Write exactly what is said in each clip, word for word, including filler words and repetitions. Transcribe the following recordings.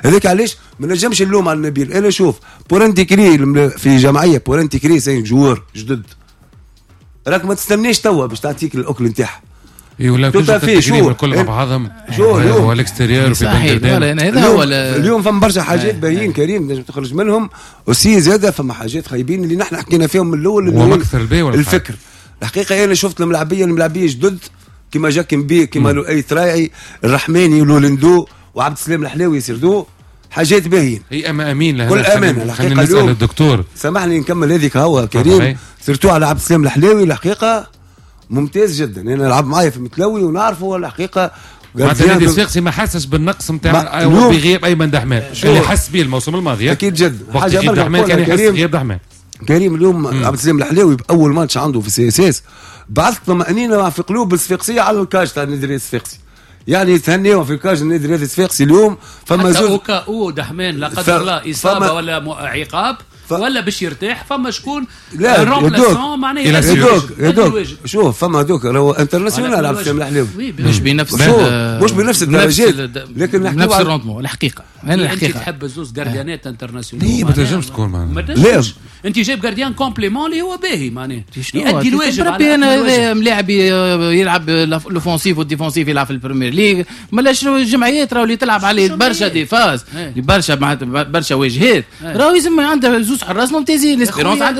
هذاك علاش ما نجمش نلوم على النبيل. انا شوف بورنتيكري في جمعيه بورنتيكري سي جوار جدد، راك ما تستناش توا باش تعطيك الاكل نتاعها. اي ولا تقريبا الكل مع بعضهم هو الاكستيريور في بنجردان. هذا هو اليوم فما برشا حاجات باهيين كريم نجم تخرج منهم، وسي زاده فما حاجات خايبين اللي نحن حكينا فيهم من الاول اللي هو الفكر. الحقيقه انا شفت الملاعبيه الملاعبيه جدد كما جا كيمبي كما لؤي ثراعي الرحماني ولولندو وعبد السلام الحلاوي سردو حاجات باهيين. هي اما امين لها كل امان. الحقيقه اليوم الدكتور سامحني نكمل هذيك هو كريم سيرتو على عبد السلام الحلاوي الحقيقه ممتاز جدا. انا لعب معايا في متلوي ونعرفه الحقيقه. معناتها نادي الصفاقسي ما حسش بالنقص نتاع بغياب ايمن دحمان اللي حس به الموسم الماضي. اكيد جدا. حاجه دحمان كان يحس بغياب دحمان. كريم اليوم عبد السلام الحلاوي باول ماتش عنده في سي اس اس بعث طمأنينه في قلوب الصفاقسيه على الكاج تاع النادي الصفاقسي، يعني تهنيوا في كاج النادي الصفاقسي اليوم. فما زوج اوكا او دحمان لا قدر الله اصابه ولا عقاب ف... ولا باش يرتاح فما شكون رومبلاسون معناه يدوك يدوك شوف فما هذوك راهو انترناسيونال عبد السلام الحلاوي مش بنفس مش بنفس الدرجات لكن نفس الروندمون. الحقيقه انا الحقيقه تحب زوز جارديانات انترناسيونال ليه ما تنجمش تكون معنا؟ لا انت جايب جارديان كومبليمون اللي هو باهي معناه يؤدي الواجب. ربي انا ملاعب يلعب الاوفونسيف والديفونسيف يلعب في البريمير ليغ مالاش الجمعيات راهو اللي تلعب عليه برشا ديفاز برشا برشا واجهات راهو لازم عنده زوز حراس ممتازين. اسبيرونس عنده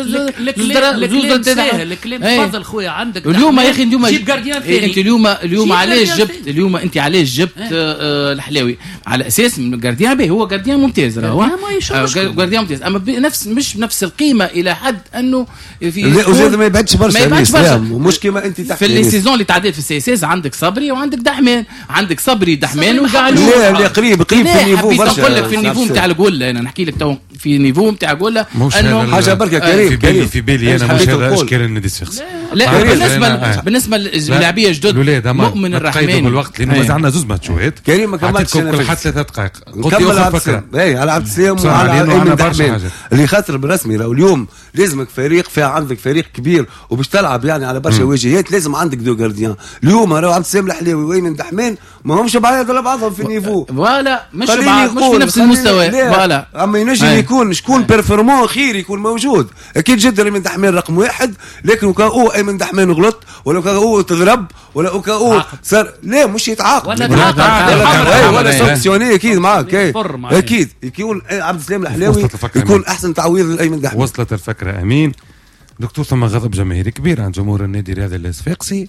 زوز الكلام تفضل خويا عندك اليوم يا اخي اليوم جيب جارديان ثاني. انت اليوم اليوم علاش جبت اليوم انت علاش جبت الحلاوي على اساس من جارديان به هو جارديان ممتاز راهو جارديان ممتاز اما نفس مش نفس القيمه الى حد انه في لا وزاد ما يبعدش برشا ما يبعدش برشا مش كيما انت تحكي في السيزون اللي تعديت في السي اس اس عندك صبري وعندك دحمان عندك صبري دحمان وقالوا لا لا قريب قريب في النيفو برشا. نقول لك في النيفو نتاع الجول انا نحكي لك تو في نيفو نتاع الجول انه حاجه بركه كريم في بالي في بالي انا مش هذا اشكال النادي الصفاقسي. لا بالنسبه بالنسبه للاعبيه جدد مؤمن الرحمن بالوقت لانه مازال عندنا زوز ماتشات كريم ما كملتش كل حد ثلاث دقائق قلت اخر فكره اي على عبد السلام وعلى ايمن دحمان اللي خاطر بالرسمي لو اليوم لازمك فريق فيها عندك فريق كبير وباش تلعب يعني على برشا واجهات لازم عندك دو جارديان. اليوم راهو عبد السلام الحلاوي وايمن دحمان ما همش بعاد على بعضهم في النيفو ولا مش بعاد مش في نفس المستوى ولا اما ينجم يكون شكون بيرفورمون خير يكون موجود اكيد جدا. ايمن دحمان رقم واحد لكن وكاو ايمن دحمان غلط ولا كاو تضرب ولا وكاو صار لا مش يتعاقب ولا تعاقب ولا سانكسيوني اكيد معاك اكيد يكون عبد السلام الحلاوي يكون احسن تعويض لايمن دحمان. وصلت الفكره امين دكتور. ثم غضب جماهيري كبير عن جمهور النادي الرياضي الصفاقسي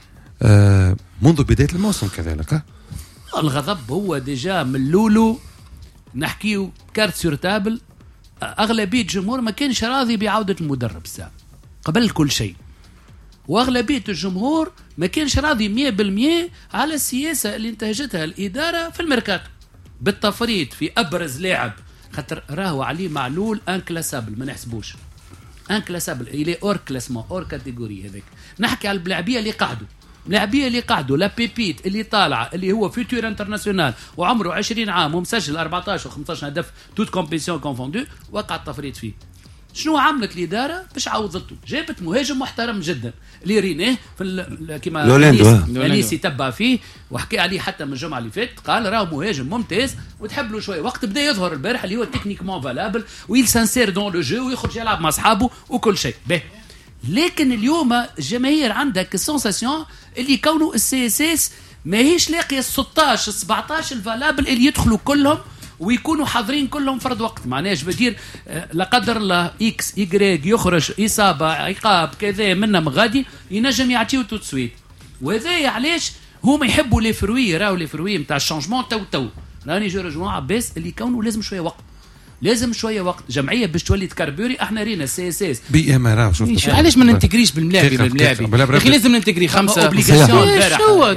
آه منذ بدايه الموسم كذلك. الغضب هو ديجا من لولو نحكيو كارت سور تابل. اغلبيه الجمهور ما كانش راضي بعوده المدرب السابق قبل كل شيء، واغلبيه الجمهور ما كانش راضي مية بالمية على السياسه اللي انتهجتها الاداره في الميركاتو بالتفريط في ابرز لاعب خاطر راهو عليه معلول ان كلاسابل ما نحسبوش ان كلاسابل الي اور كلاسمون اور كاتيجوري. هذاك نحكي على اللاعبيه اللي قعدوا اللاعبيه اللي قعدوا لا بيبيت اللي طالعه اللي هو فيتور انترناسيونال وعمره عشرين عام ومسجل أربعطاش وخمسطاش هدف توت كومبيتيسيون كونفوندو وقع التفريط فيه. شنو عملت الاداره باش عوضته؟ جابت مهاجم محترم جدا اللي ريناه في كيما اليسي تبع فيه وحكي عليه حتى من الجمعه اللي فاتت قال راه مهاجم ممتاز وتحب له شويه وقت بدا يظهر البارح اللي هو تكنيكمون فالابل ويل سانسير دون لو جو ويخرج يلعب مع اصحابه وكل شيء باهي. لكن اليوم الجماهير عندك السنساسيون اللي كونوا السي اس اس ماهيش لاقيه ستطاش سبعطاش الفالابل اللي يدخلوا كلهم ويكونوا حاضرين كلهم فرد وقت. معناش بدير لا قدر الله اكس يجريك يخرج اصابه عقاب كذا منهم غادي ينجم يعطيو تو سويت. وهذا علاش هم يحبوا لي فروي راهو لي فروي نتاع الشانجمون تو تو راني جو رجوع عباس اللي كونوا لازم شويه وقت لازم شويه وقت. جمعيه باش تولي تكربوري احنا رينا السي اس اس بي ام ار شفت علاش ما ننتجريش بالملاعبي بالملاعبي اخي لازم ننتجري خمسه اوبليغاسيون البارح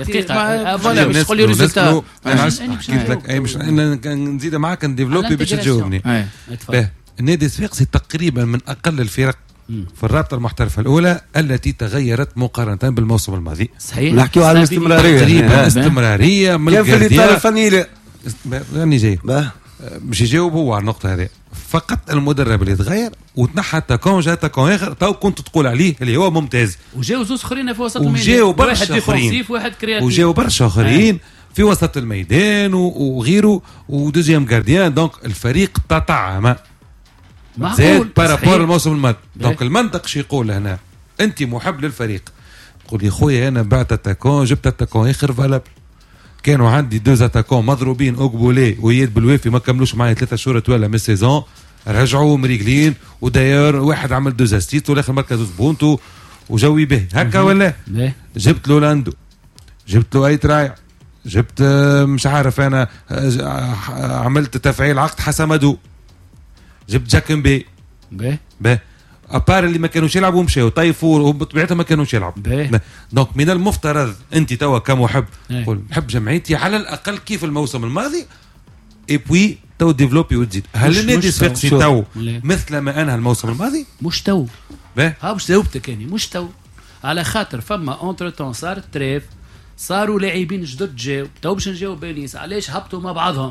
شو فوالا باش تقول لي ريزلتا انا حكيت لك اي مش نزيد معاك نديفلوبي باش تجاوبني. النادي الصفاقسي تقريبا من اقل الفرق في الرابطه المحترفه الاولى التي تغيرت مقارنه بالموسم الماضي. صحيح نحكيو على الاستمراريه تقريبا استمراريه من كان في الاطار الفني لا راني جاي مش يجاوب هو على النقطه هذه. فقط المدرب اللي تغير وتنحى تاكون جا تاكون اخر تو كنت تقول عليه اللي هو ممتاز وجاو زوز اخرين في وسط الميدان واحد ديفونسيف واحد كرياتيف وجاو برشا اخرين في وسط الميدان وغيره ودوزيام جارديان. دونك الفريق تطعم زاد بارابور الموسم الماضي. دونك المنطق شي يقول هنا انت محب للفريق تقول لي خويا انا بعت اتاكون جبت اتاكون اخر فالابل. كانوا عندي دوز اتاكون مضروبين اوغبولي وياد بالوافي ما كملوش معايا ثلاثة شهور ولا من السيزون رجعوا مريقلين وداير واحد عمل دوز استيت والاخر مركز بونتو وجوي به هكا ولا جبت له لاندو جبت له اي ترايع جبت مش عارف انا عملت تفعيل عقد حسمدو جبت جاكمبي به به ابار اللي ما كانوش يلعبوا مشاو طيفور وبطبيعتها ما كانوش يلعبوا. دونك من المفترض انت توا كمحب تقول نحب جمعيتي على الاقل كيف الموسم الماضي اي بوي تو ديفلوبي وتزيد. هل النادي الصفاقسي تو مثل ما انهى الموسم الماضي؟ مش تو ها مش جاوبتك يعني مش تو على خاطر فما اونتر تون صار تريف صاروا لاعبين جدد جاو تو باش نجاوب بينيس علاش هبطوا مع بعضهم.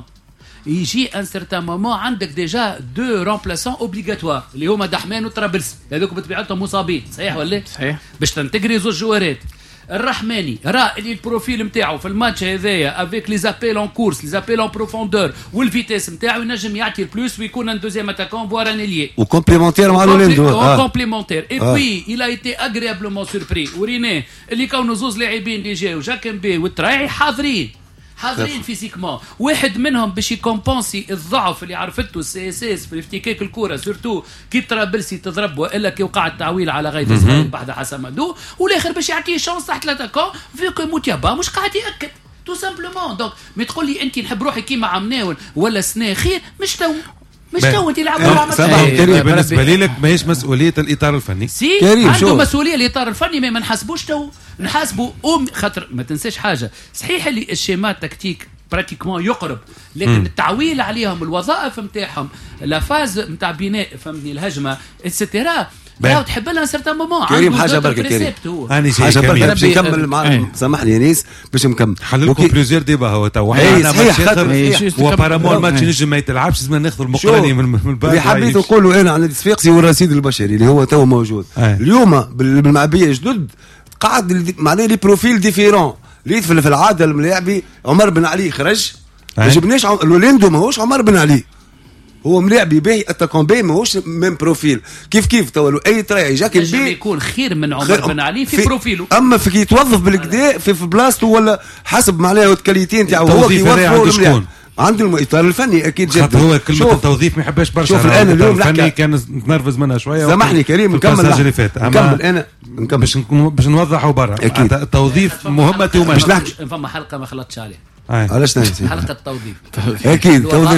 يجي ان سيرتان مومون عندك ديجا دو رومبلاسون اوبليغاتوار اللي هما دحمان وطرابلسي هذوك بطبيعتهم مصابين صحيح ولا صحيح باش تنتجري زوج جوارات. الرحماني راه اللي البروفيل نتاعو في الماتش هذايا افيك لي زابيل اون كورس لي زابيل اون بروفوندور والفيتيس نتاعو ينجم يعطي البلوس ويكون ان دوزيام اتاكون فوار ان اليي وكومبليمونتير مع لولندو كومبليمونتير اي بوي il a été agréablement surpris وريناه اللي كانوا زوز لاعبين اللي جاو جاكمبي والتراعي حاضرين حاضرين فيزيكمون. واحد منهم باش يكومبونسي الضعف اللي عرفته السي اس اس في افتكاك الكره سورتو كي طرابلسي تضرب والا كي وقع التعويل على غاية صغير بعد حسمدو والاخر باش يعطيه شانس تحت الاتاكون فيكو موتيابا مش قاعد ياكد تو سامبلومون. دونك ما تقول لي انت نحب روحي كيما عمناول ولا سنه خير مش تو مش تو انت لعبوا بالنسبه لي لك ماهيش مسؤوليه الاطار الفني سي عنده مسؤوليه الاطار الفني ما نحاسبوش تو نحاسبوا ام خاطر ما تنساش حاجه صحيح اللي الشيما تكتيك براتيكمون يقرب لكن م. التعويل عليهم الوظائف نتاعهم لا فاز نتاع بناء فهمني الهجمه اتسيتيرا لا تحب لها سيرتان مومون كريم حاجه برك كريم انا حاجه برك باش نكمل مع سامحني يا نيس باش نكمل حللكم بليزير ديبا هو تو احنا صحيح وبارامون الماتش نجم ما يتلعبش لازم ناخذ المقرني من البال. اللي حبيت نقولوا انا عن الصفاقسي والرصيد البشري اللي هو تو موجود اليوم بالمعبيه جدد قاعد معناه لي بروفيل ديفيرون اللي في العاده الملاعبي عمر بن علي خرج ما جبناش لولندو ماهوش عمر بن علي هو ملاعبي باهي اتاكون باهي ماهوش ميم بروفيل كيف كيف تولوا اي تراي جاك البي يكون خير من عمر خير بن علي في, في بروفيله. اما في كي يتوظف بالكدا في, في بلاصته ولا حسب معناه الكاليتي نتاعو هو كيوظفوا عنده الاطار الفني اكيد جدا. هو كلمه التوظيف ما يحبهاش برشا. شوف الان اليوم الفني كان نتنرفز منها شويه. سامحني كريم نكمل نكمل انا نكمل باش باش نوضحوا برا التوظيف مهمته وما باش نحكي فما حلقه ما خلطتش عليها علاش ننسي حلقه التوظيف اكيد توظيف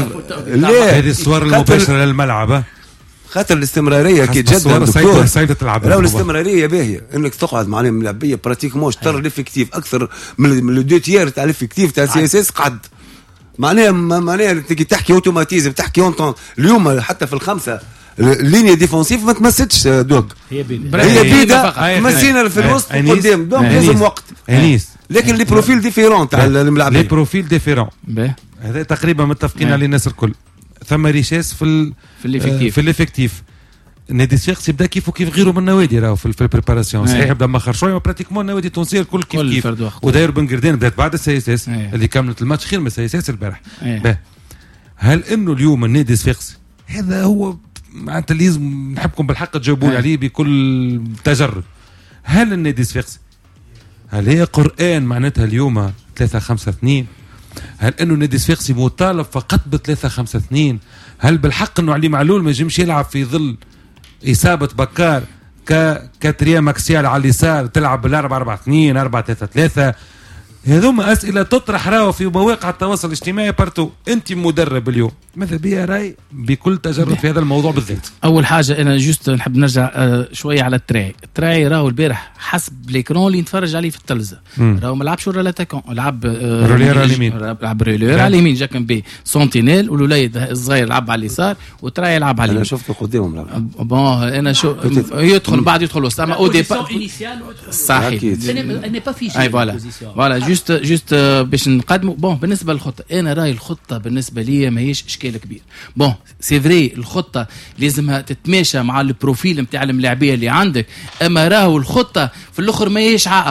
لا هذه الصور المباشره للملعب خاطر الاستمراريه اكيد جدا لو الاستمراريه باهيه انك تقعد مع ملاعبيه براتيكمون تر ليفيكتيف اكثر من لو دو تيير تاع ليفيكتيف تاع سي اس اس قعد معناها معناها تجي تحكي اوتوماتيزم تحكي اونطون. اليوم حتى في الخمسه اللينيا ديفونسيف ما تمسكش دوغ هي بيدا هي بيدا مسينا في الوسط وقدام دونك لازم وقت انيس. لكن لي بروفيل ديفيرون تاع الملاعبين لي بروفيل ديفيرون هذا تقريبا متفقين عليه الناس الكل. ثم ريشاس في ال في الافكتيف في الافكتيف نادي الصفاقسي بدا كيف وكيف غيره من النوادي راهو في البريباراسيون صحيح بدا مأخر شويه براتيكمون النوادي التونسيه الكل كيف كيف وداير بن قردان بدات بعد السي اس اس اللي كملت الماتش خير من السي اس اس البارح. هل انه اليوم النادي الصفاقسي هذا هو معناتها لازم نحبكم بالحق تجاوبوا عليه بكل تجرد. هل النادي الصفاقسي هل هي قرآن معناتها اليوم ثلاثة خمسة اثنين؟ هل انه النادي الصفاقسي مطالب فقط ب ثلاثة خمسة اثنين؟ هل بالحق انه علي معلول ما يجمش يلعب في ظل إصابة بكار ك كاتريا ماكسيال على اليسار تلعب بالأربعة أربعة اثنين أربعة ثلاثة ثلاثة؟ هذوما أسئلة تطرح راهو في مواقع التواصل الاجتماعي بارتو. أنت مدرب اليوم ماذا بيا راي بكل تجرب في هذا الموضوع بالذات؟ أول حاجة أنا جوست نحب نرجع شوية على التراي. التراي راهو البارح حسب ليكرون اللي نتفرج عليه في التلفزة راهو ما لعبش ولا لاتاكون لعب رولير على اليمين لعب رولير على اليمين جاكم بي سونتينيل والوليد الصغير لعب على اليسار وتراي يلعب على اليمين. أنا شفته قدامهم لعب بون أنا شو يدخل بعد يدخل وسط أما أو دي صحيح أي فوالا فوالا جوست جوست باش نقدموا بون بالنسبة للخطة. أنا راي الخطة بالنسبة لي ماهيش إشكال كبير. بون سي فري الخطة لازمها تتماشى مع البروفيل نتاع الملاعبية اللي عندك اما راهو الخطة في الاخر ماهيش عائق.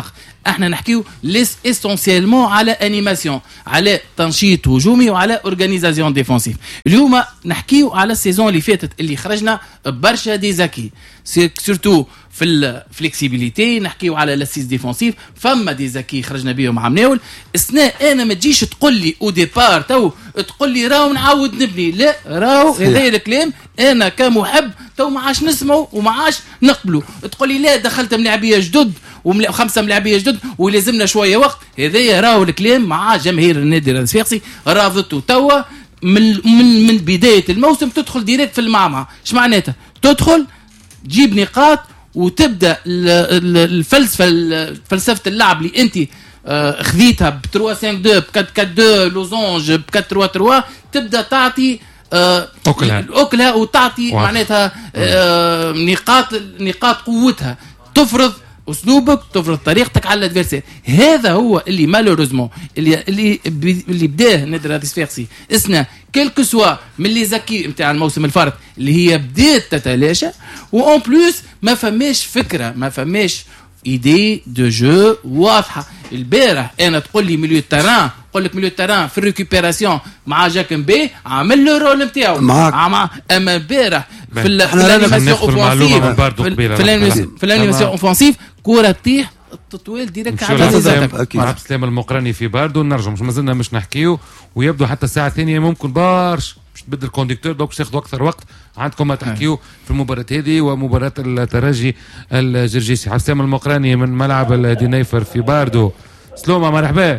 احنا نحكيو ليس اسونسيالمون على انيماسيون، على تنشيط هجومي وعلى اورغانيزاسيون ديفونسيف. اليوم نحكيو على السيزون اللي فاتت اللي خرجنا برشا دي زاكي سورتو في الفليكسيبيليتي، نحكيو على لاسيس ديفونسيف، فما دي زاكي خرجنا بيهم مع مناول. السنة انا ما تجيش تقول لي او ديبار تو تقول لي راو نعاود نبني، لا راو هذا الكلام انا كمحب تو ما عادش نسمعوا وما عادش نقبلوا. تقول لي لا دخلت ملاعبيه جدد وخمسه ملاعبيه جدد ولازمنا شويه وقت، هذايا راهو الكلام مع جماهير النادي الصفاقسي رافضته توا من من من بدايه الموسم. تدخل ديريكت في المعمعة، ايش معناتها؟ تدخل تجيب نقاط وتبدا الفلسفه فلسفه اللعب اللي انت خذيتها ب ثلاثة خمسة اثنين ب أربعة أربعة اثنين لوزونج ب أربعة ثلاثة ثلاثة، تبدا تعطي أكلها أكلها وتعطي واحد. معناتها آه نقاط نقاط قوتها، تفرض اسلوبك، تفرض طريقتك على الادفيرسير. هذا هو اللي مالوريزمون اللي اللي اللي بداه النادي الصفاقسي اسنا كيلكو سوا من لي زكي نتاع الموسم الفارط اللي هي بدات تتلاشى، وان بلوس ما فماش فكره، ما فماش ايدي دو جو واضحه. البارح انا تقول لي ميليو تيران، نقول لك ميليو تيران في الريكوبيراسيون مع جاك مبي عمل له الرول نتاعو، اما البارح في الانيماسيون اوفونسيف في الانيماسيون اوفونسيف كره تطيح التطويل ديريكت على زيزاتك مع سلام المقرني في باردو. نرجع مش مازلنا مش نحكيو، ويبدو حتى الساعه الثانيه ممكن بارش باش تبدل الكونديكتور، دوك باش تاخذوا اكثر وقت عندكم ما تحكيو في المباراه هذه ومباراه الترجي الجرجيسي. حسام المقرني من ملعب الدي نيفر في باردو. سلومه مرحبا.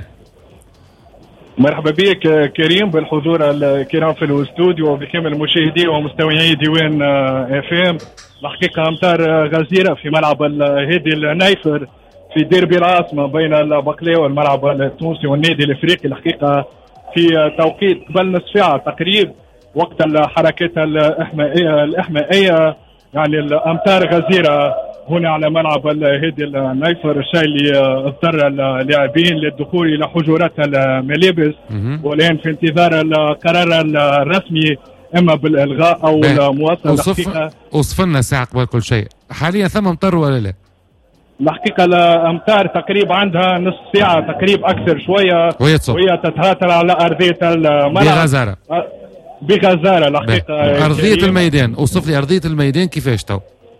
مرحبا بك كريم، بالحضور الكرام في الاستوديو وبكامل المشاهدين ومستمعي ديوان اف ام. الحقيقه امطار غزيره في ملعب الهادي النيفر في ديربي العاصمه بين البقلاوي والملعب التونسي والنادي الافريقي. الحقيقه في توقيت قبل نصف ساعه تقريبا وقت الحركات الاحمائيه الاحمائيه يعني الامطار غزيره هنا على ملعب الهادي النيفر، الشيء اللي اضطر اللاعبين للدخول الى حجرات الملابس، والان في انتظار القرار الرسمي اما بالالغاء او المواصله. الحقيقه وصف لنا ساعه قبل كل شيء، حاليا ثم امطار ولا لا؟ الحقيقه الامطار تقريبا عندها نص ساعه تقريبا اكثر شويه، وهي تتهاتر على ارضيه الملعب بغزاره بغزاره. الحقيقه ارضيه الميدان، اوصف لي ارضيه الميدان كيفاش تو؟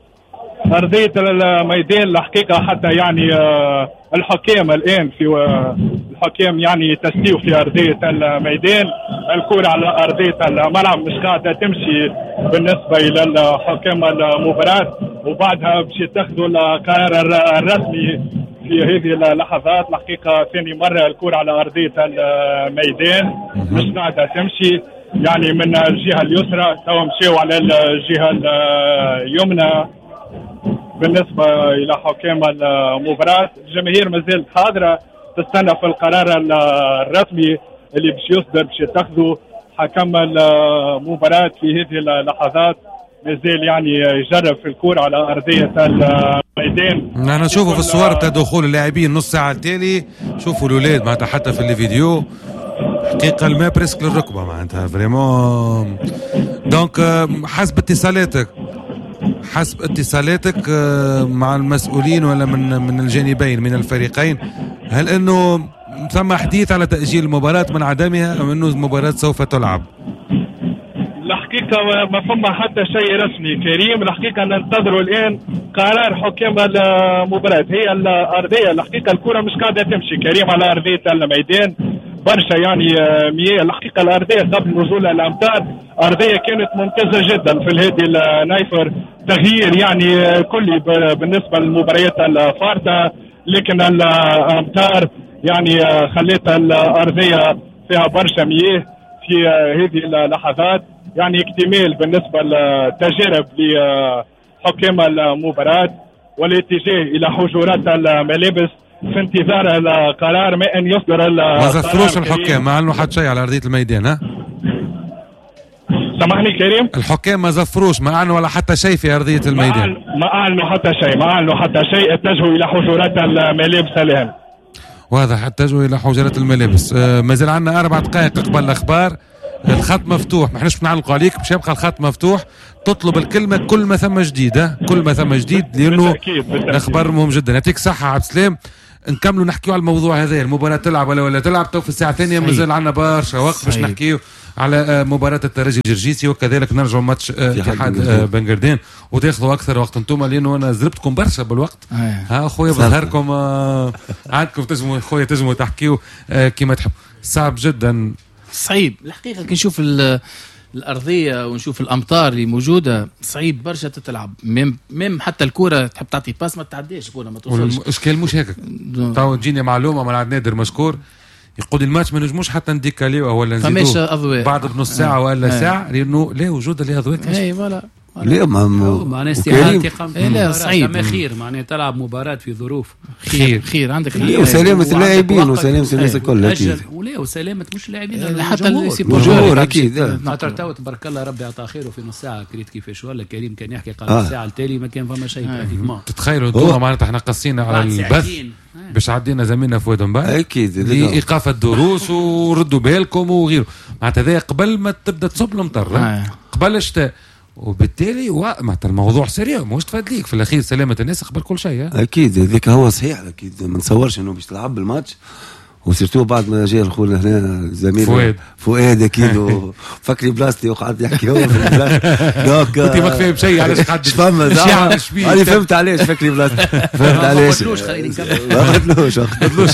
أرضية الميدان الحقيقة حتى يعني الحكام الآن في الحكام يعني تسليوا في أرضية الميدان، الكرة على أرضية الملعب مش قاعدة تمشي بالنسبة إلى الحكام المباراة، وبعدها باش يتخذوا القرار الرسمي في هذه اللحظات. الحقيقة ثاني مرة الكرة على أرضية الميدان مش قاعدة تمشي يعني من الجهة اليسرى، تو مشيوا على الجهة اليمنى. بالنسبة إلى حكام المباراة الجماهير ما زالت حاضرة تستنى في القرار الرسمي اللي باش يصدر باش يتخذوا حكم المباراة في هذه اللحظات. ما زال يعني يجرب في الكرة على أرضية الميدان. أنا نشوفه في الصور بتاع دخول اللاعبين نص ساعة التالي، شوفوا الأولاد معناتها حتى في الفيديو حقيقة الماء بريسك للركبة معناتها فريمون. دونك حسب اتصالاتك حسب اتصالاتك مع المسؤولين ولا من من الجانبين من الفريقين، هل انه ثم حديث على تأجيل المباراة من عدمها ام انه المباراة سوف تلعب؟ الحقيقة ما فما حتى شيء رسمي كريم. الحقيقة ننتظروا الآن قرار حكام المباراة. هي الأرضية الحقيقة الكرة مش قاعدة تمشي كريم على أرضية الميدان برشا يعني مياه. الحقيقة الأرضية قبل نزول الأمطار أرضية كانت ممتازة جدا في الهادي النيفر، تغيير يعني كلي بالنسبة للمباريات الفارطة، لكن الأمطار يعني خلت الأرضية فيها برشا مياه في هذه اللحظات. يعني اكتمال بالنسبة للتجارب لحكام المباراة والاتجاه إلى حجرات الملابس في انتظار القرار ما ان يصدر. ما زفروش الحكام، ما اعلنوا حتى شيء على ارضيه الميدان. ها سامحني كريم، الحكام ما زفروش، ما اعلنوا ولا حتى شيء في ارضيه الميدان. ما اعلنوا حتى شيء، ما اعلنوا حتى شيء. اتجهوا الى حجرات الملابس الان. واضح اتجهوا الى حجرات الملابس. آه ما زال عندنا اربع دقائق قبل الاخبار. الخط مفتوح، ما احناش بنعلقوا عليك، باش يبقى الخط مفتوح. تطلب الكلمه كل ما ثم جديد. ها كل ما ثم جديد لانه الاخبار مهم جدا. يعطيك صحه عبد السلام. نكملوا نحكيوا على الموضوع هذا، المباراة تلعب ولا ولا تلعب. تو في الساعة الثانية مازال عندنا برشا وقت باش نحكيوا على مباراة الترجي الجرجيسي، وكذلك نرجعوا ماتش اتحاد بنغردان وتاخذوا أكثر وقت انتم، لأنه أنا زربتكم برشا بالوقت. ها أخويا بظهركم آه عندكم تجموا أخويا تجموا تحكيوا آه كما تحب. صعب جدا، صعيب الحقيقة كي نشوف الأرضية ونشوف الأمطار اللي موجودة، صعيب برشا تتلعب. ميم ميم حتى الكرة تحب تعطي باس ما تعديش الكرة ما توصلش. الإشكال مش هيك. تو تجيني معلومة من عند نادر مشكور يقول الماتش ما نجموش حتى نديكاليوه ولا نزيدوه بعد بنص ساعة ولا ساعة، لأنه لا وجود الأضواء. اي فوالا لا معناها استعادة لا صعيب. خير معناها تلعب مباراة في ظروف خير خير عندك وسلامة اللاعبين وسلامة الناس الكل أكيد، ولا وسلامة مش اللاعبين حتى الجمهور أكيد. خاطر تو تبارك الله ربي عطاه خير، وفي نص ساعة كريت كيفاش ولا كريم كان يحكي قال آه. الساعة التالي ما كان فما شيء براتيكمون. تتخيلوا انتم معناتها احنا قصينا على البث باش عدينا زميلنا فؤاد مبارك اكيد لايقاف الدروس وردوا بالكم وغيره، معناتها هذا قبل ما تبدا تصب المطر آه. قبل الشتاء، وبالتالي معناتها الموضوع سريع مش تفادليك في الاخير سلامه الناس قبل كل شيء. اكيد هذاك هو صحيح، اكيد ما نتصورش انه باش تلعب بالماتش، وسيرتو بعد ما جاء خونا هنا زميل فؤاد فؤاد اكيد وفكري بلاستي وقعد يحكي هو في دوك انت ما كفايه بشيء علاش قعدت فما انا فهمت علاش فكري بلاستي فهمت علاش ما خليني نكمل ما قتلوش ما قتلوش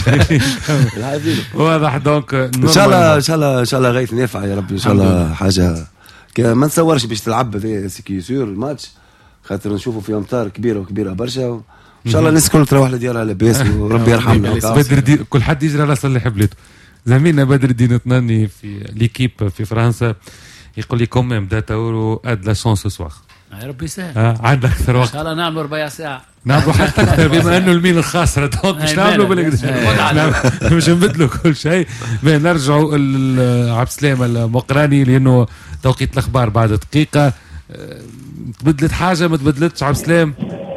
واضح. دونك ان شاء الله ان شاء الله ان شاء الله غيث نافع يا ربي، ان شاء الله حاجه ما نتصورش باش تلعب هذا سيكي سور الماتش، خاطر نشوفوا في امطار كبيره وكبيره برشا. ان شاء الله الناس الكل تروح لديارها لاباس وربي يرحمنا. بدر الدين كل حد يجري على صلي حبلته. زميلنا بدر الدين طناني في ليكيب في فرنسا يقول لي كوم ميم دا تاورو اد لا شانس سوار. يا ربي سهل. آه عندك اكثر وقت. ان شاء الله نعملوا ربع ساعه. نعملوا حتى اكثر بما انه الميل الخاسره دونك مش نعملوا بالكدا مش نبدلوا كل شيء. نرجعوا لعبد السلام المقراني لانه توقيت الاخبار بعد دقيقه. تبدلت حاجه ما تبدلتش عبد السلام؟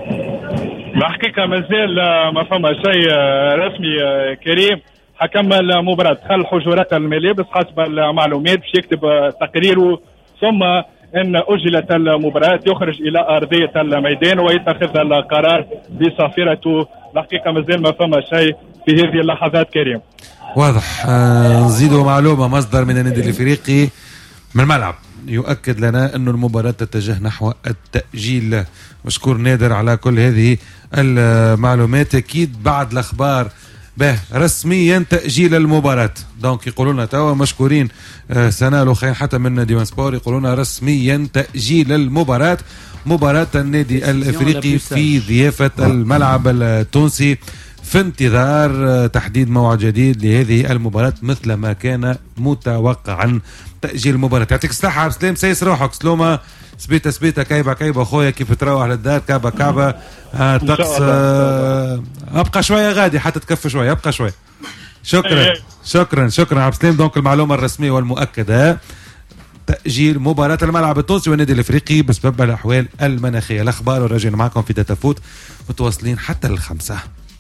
الحقيقه مازال ما فما شيء رسمي كريم. حكم المباراه دخل حجرات الملابس حسب المعلومات باش يكتب تقريره، ثم ان اجلت المباراه يخرج الى ارضيه الميدان ويتخذ القرار بصافرته. الحقيقه مازال ما فما شيء في هذه اللحظات كريم. واضح. آه نزيدوا معلومه مصدر من النادي الافريقي من الملعب يؤكد لنا أن المباراة تتجه نحو التأجيل. مشكور نادر على كل هذه المعلومات. أكيد بعد الأخبار به رسميا تأجيل المباراة. دونك يقولوا لنا توا مشكورين آه سنالو خير حتى من ديوان سبور يقولون رسميا تأجيل المباراة، مباراة النادي الأفريقي في ضيافة الملعب التونسي في انتظار تحديد موعد جديد لهذه المباراة مثل ما كان متوقعا تأجيل المباراة. يعطيك الصحة عبد السلام، سيس روحك سلومة سبيتا سبيتا كايبة كايبة خويا كيف تروح للدار كعبة كعبة. آه طقس آه أبقى شوية غادي حتى تكفي شوية أبقى شوية. شكرا شكرا شكرا عبد السلام. دونك المعلومة الرسمية والمؤكدة تأجيل مباراة الملعب التونسي والنادي الأفريقي بسبب الأحوال المناخية. الأخبار وراجعين معكم في داتا فوت متواصلين حتى الخمسة.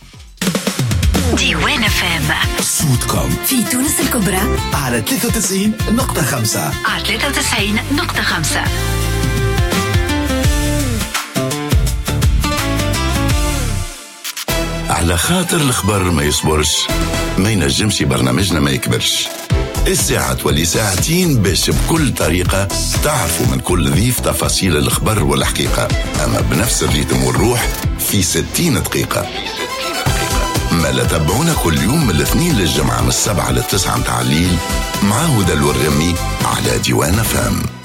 ديوان فام صوتكم في تونس الكبرى على ثلاثة وتسعين نقطة خمسة على ثلاثة وتسعين نقطة خمسة. على خاطر الخبر ما يصبرش ما ينجمش برنامجنا ما يكبرش. الساعة تولي ساعتين باش بكل طريقة تعرفوا من كل ضيف تفاصيل الخبر والحقيقة، أما بنفس الريتم والروح في ستين دقيقة. ما لا تابعونا كل يوم من الاثنين للجمعة من السبعة للتسعة متاع الليل مع هدى الورمي على ديوان فام.